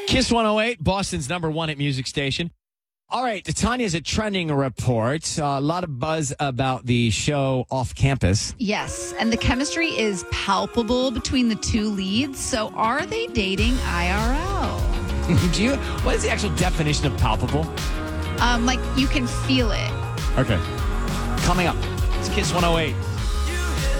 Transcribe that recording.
Kiss 108, Boston's number one hit music station. All right, Tanya's a trending report. A lot of buzz about the show Off Campus. Yes, and the chemistry is palpable between the two leads. So are they dating IRL? What is the actual definition of palpable? Like you can feel it. Okay. Coming up, it's Kiss 108.